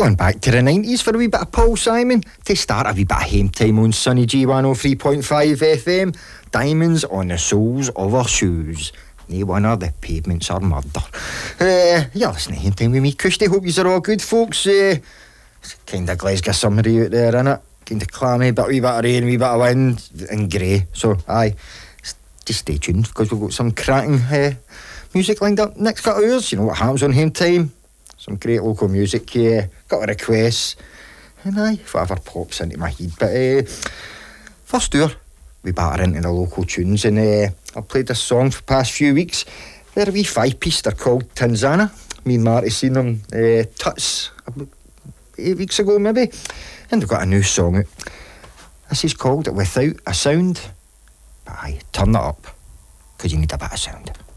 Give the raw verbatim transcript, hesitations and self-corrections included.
Going back to the nineties for a wee bit of Paul Simon. To start, a wee bit of Hame Time on Sunny G one oh three point five F M. Diamonds on the soles of our shoes. No wonder the pavements are murder. Uh, you're listening to Hame Time with me, Custy. Hope yous are all good, folks. Uh, it's kind of Glasgow summery out there, innit? Kind of clammy, but a wee bit of rain, a wee bit of wind, and grey. So, aye, just stay tuned, because we've got some cracking uh, music lined up next couple of hours. You know what happens on Hame Time. Some great local music, yeah. Got a requests. And aye, whatever pops into my head. But uh, first hour, we batter into the local tunes. And uh, I've played this song for the past few weeks. They're a wee five-piece. They're called Tanzana. Me and Marty seen them uh, tuts about eight weeks ago, maybe. And they've got a new song out. This is called Without a Sound. But aye, turn it up, because you need a bit of sound.